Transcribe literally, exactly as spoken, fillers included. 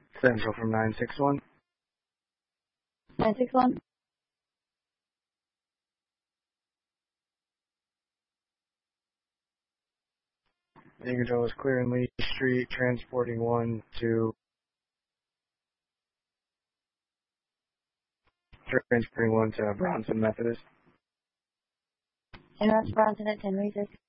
Central from nine six one. nine six one. Main control is clearing Lee Street, transporting one to transporting one to Bronson Methodist. And that's Bronson at ten Research.